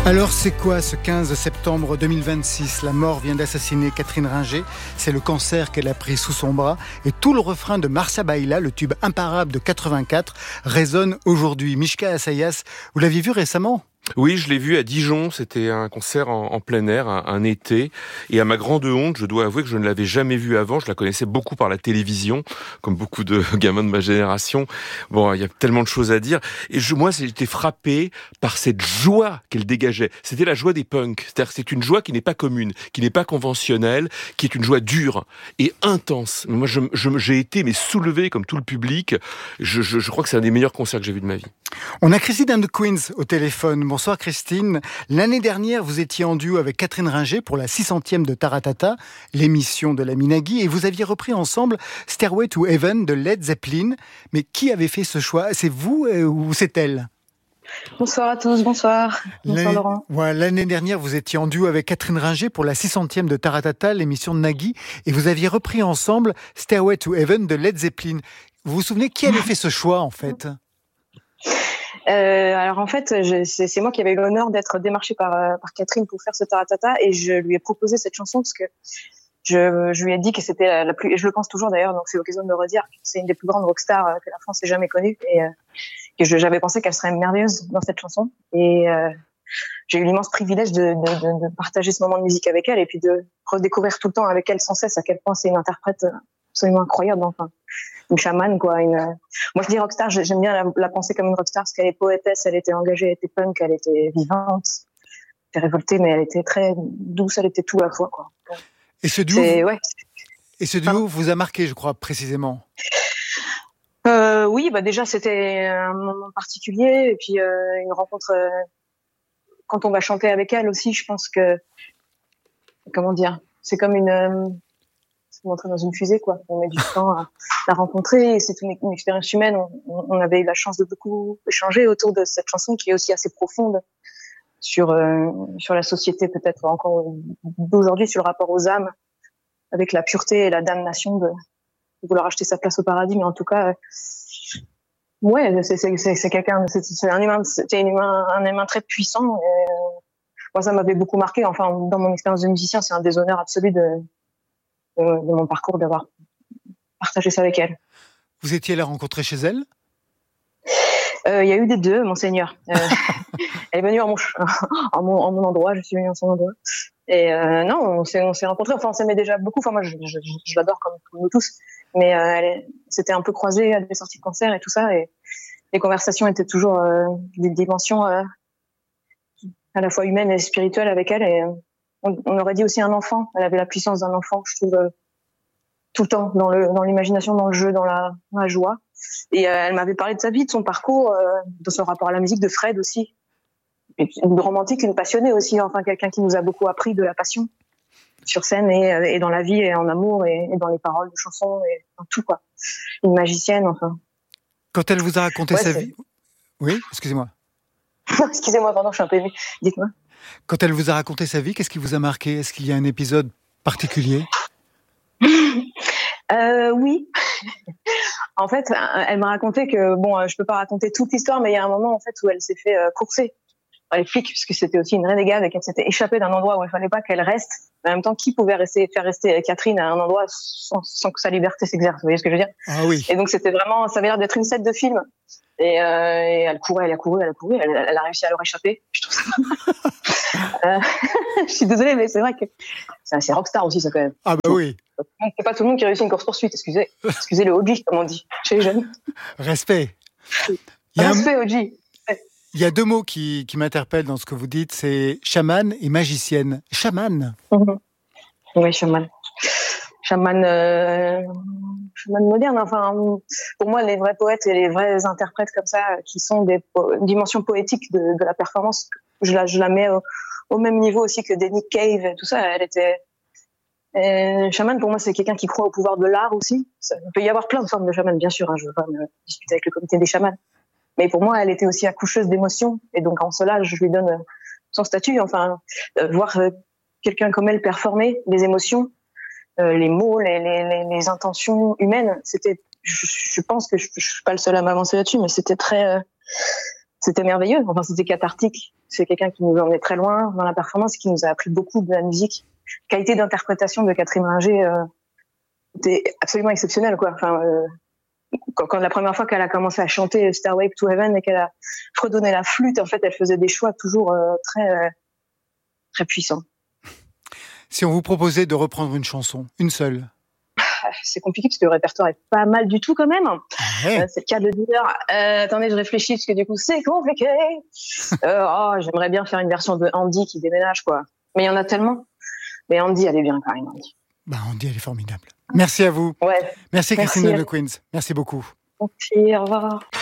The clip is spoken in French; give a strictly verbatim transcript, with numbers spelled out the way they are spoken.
Alors c'est quoi ce quinze septembre deux mille vingt-six ? La mort vient d'assassiner Catherine Ringer, c'est le cancer qu'elle a pris sous son bras et tout le refrain de Marcia Baila, le tube imparable de quatre-vingt-quatre, résonne aujourd'hui. Mishka Assayas, vous l'aviez vu récemment ? Oui, je l'ai vu à Dijon, c'était un concert en, en plein air, un, un été, et à ma grande honte, je dois avouer que je ne l'avais jamais vue avant, je la connaissais beaucoup par la télévision, comme beaucoup de gamins de ma génération. Bon, il y a tellement de choses à dire, et je, moi, j'ai été frappé par cette joie qu'elle dégageait. C'était la joie des punks, c'est-à-dire que c'est une joie qui n'est pas commune, qui n'est pas conventionnelle, qui est une joie dure et intense. Moi, je, je, j'ai été mais soulevé comme tout le public, je, je, je crois que c'est un des meilleurs concerts que j'ai vu de ma vie. On a Christine and the Queens au téléphone. Bonsoir Christine. L'année dernière, vous étiez en duo avec Catherine Ringer pour la six centième de Taratata, l'émission de la Minagui, et vous aviez repris ensemble Stairway to Heaven de Led Zeppelin. Mais qui avait fait ce choix ? C'est vous ou c'est elle ? Bonsoir à tous, bonsoir. Bonsoir l'année, Laurent. Voilà, l'année dernière, vous étiez en duo avec Catherine Ringer pour la six centième de Taratata, l'émission de Nagui, et vous aviez repris ensemble Stairway to Heaven de Led Zeppelin. Vous vous souvenez qui avait fait ce choix en fait ? Euh, alors en fait, je, c'est, c'est moi qui avais eu l'honneur d'être démarchée par, euh, par Catherine pour faire ce Taratata, et je lui ai proposé cette chanson parce que je, je lui ai dit que c'était la, la plus, et je le pense toujours d'ailleurs, donc c'est l'occasion de le redire, que c'est une des plus grandes rockstars euh, que la France ait jamais connue, et euh, que je, j'avais pensé qu'elle serait merveilleuse dans cette chanson, et euh, j'ai eu l'immense privilège de, de, de, de partager ce moment de musique avec elle, et puis de redécouvrir tout le temps avec elle sans cesse à quel point c'est une interprète absolument incroyable, enfin une chamane quoi. Une... Moi je dis rockstar, j'aime bien la, la penser comme une rockstar parce qu'elle est poétesse, elle était engagée, elle était punk, elle était vivante, elle était révoltée, mais elle était très douce, elle était tout à la fois quoi. Et ce duo, c'est, ouais. Et ce duo vous a marqué, je crois, précisément. Euh, oui, bah déjà c'était un moment particulier, et puis euh, une rencontre. Euh, quand on va chanter avec elle aussi, je pense que comment dire, c'est comme une euh, entrer dans une fusée, quoi. On met du temps à la rencontrer, et c'est une, une expérience humaine. On, on avait eu la chance de beaucoup échanger autour de cette chanson qui est aussi assez profonde sur euh, sur la société, peut-être encore d'aujourd'hui, sur le rapport aux âmes, avec la pureté et la damnation de, de vouloir acheter sa place au paradis. Mais en tout cas, euh, ouais, c'est, c'est, c'est, c'est quelqu'un, c'est, c'est un humain, c'était un humain, un humain très puissant. Et, euh, moi, ça m'avait beaucoup marqué. Enfin, dans mon expérience de musicien, c'est un déshonneur absolu de de mon parcours d'avoir partagé ça avec elle. Vous étiez la rencontrer chez elle ? Il euh, y a eu des deux, monseigneur. Euh, elle est venue en mon, en, mon, en mon endroit, je suis venue en son endroit. Et euh, non, on s'est, on s'est rencontrés, enfin on s'aimait déjà beaucoup, enfin moi je, je, je, je l'adore comme, comme nous tous, mais euh, elle est, c'était un peu croisé à des sorties de concert et tout ça, et les conversations étaient toujours euh, des dimensions euh, à la fois humaines et spirituelles avec elle, et on, on aurait dit aussi un enfant. Elle avait la puissance d'un enfant, je trouve, euh, tout le temps, dans, le, dans l'imagination, dans le jeu, dans la, dans la joie. Et euh, elle m'avait parlé de sa vie, de son parcours, euh, de son rapport à la musique, de Fred aussi. Et une romantique, une passionnée aussi, enfin quelqu'un qui nous a beaucoup appris de la passion sur scène et, et dans la vie et en amour et, et dans les paroles de chansons et dans tout, quoi. Une magicienne, enfin. Quand elle vous a raconté ouais, sa c'est... vie... Oui, excusez-moi. Excusez-moi, pardon, je suis un peu émue. Dites-moi. Quand elle vous a raconté sa vie, qu'est-ce qui vous a marqué ? Est-ce qu'il y a un épisode particulier ? euh, Oui. En fait, elle m'a raconté que, bon, je peux pas raconter toute l'histoire, mais il y a un moment, en fait, où elle s'est fait euh, courser par les flics, puisque c'était aussi une renégade et qu'elle s'était échappée d'un endroit où il fallait pas qu'elle reste. En même temps, qui pouvait rester, faire rester Catherine à un endroit sans, sans que sa liberté s'exerce ? Vous voyez ce que je veux dire ? Ah oui. Et donc, c'était vraiment, ça avait l'air d'être une scène de film. Et, euh, et elle courait, elle a couru, elle a couru, elle, elle a réussi à leur échapper. Je trouve ça. euh, je suis désolée, mais c'est vrai que c'est assez rockstar aussi, ça, quand même. Ah bah oui. C'est pas tout le monde qui réussit une course-poursuite, excusez. Excusez le O G, comme on dit, chez les jeunes. Respect. Il y a Respect, un... O G. Il y a deux mots qui, qui m'interpellent dans ce que vous dites, c'est chamane et magicienne. Chamane. Mm-hmm. Oui, chamane. Chamane, euh, chamane moderne. Enfin, pour moi, les vrais poètes et les vrais interprètes comme ça, qui sont des po- dimensions poétiques de, de la performance, je la, je la mets au, au même niveau aussi que des Nick Cave et tout ça. Elle était. Et chaman, pour moi, c'est quelqu'un qui croit au pouvoir de l'art aussi. Ça, il peut y avoir plein de formes de chaman, bien sûr. Hein, je ne veux pas me discuter avec le comité des chamans. Mais pour moi, elle était aussi accoucheuse d'émotions. Et donc, en cela, je lui donne son statut. Enfin, euh, voir euh, quelqu'un comme elle performer les émotions, euh, les mots, les, les, les, les intentions humaines, c'était, je, je pense que je ne suis pas le seul à m'avancer là-dessus, mais c'était très, euh, c'était merveilleux. Enfin, c'était cathartique. C'est quelqu'un qui nous emmenait très loin dans la performance, qui nous a appris beaucoup de la musique. Qualité d'interprétation de Catherine Ringer euh, était absolument exceptionnelle, quoi. Enfin, euh, quand, quand la première fois qu'elle a commencé à chanter Stairway to Heaven et qu'elle a fredonné la flûte, en fait, elle faisait des choix toujours euh, très, euh, très puissants. Si on vous proposait de reprendre une chanson, une seule? C'est compliqué parce que le répertoire est pas mal du tout quand même. Ouais. Euh, c'est le cas de le dire. Euh, attendez, je réfléchis parce que du coup c'est compliqué. euh, oh, j'aimerais bien faire une version de Andy qui déménage, quoi. Mais il y en a tellement. Mais Andy, elle est bien quand même, Andy. Bah, Andy, elle est formidable. Merci à vous. Ouais. Merci Christine Merci. and the Queens. Merci beaucoup. Merci, au revoir.